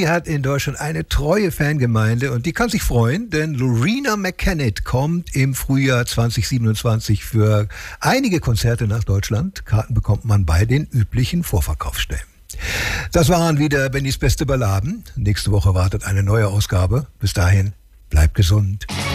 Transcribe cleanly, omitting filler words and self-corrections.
Die hat in Deutschland eine treue Fangemeinde und die kann sich freuen, denn Loreena McKennitt kommt im Frühjahr 2027 für einige Konzerte nach Deutschland. Karten bekommt man bei den üblichen Vorverkaufsstellen. Das waren wieder Bennys beste Balladen. Nächste Woche wartet eine neue Ausgabe. Bis dahin, bleibt gesund.